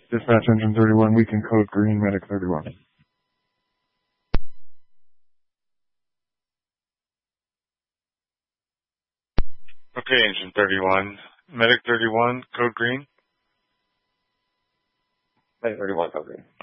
Dispatch Engine 31, we can code green, Medic 31. Okay, Engine 31. Medic 31, code green. Medic 31, code green.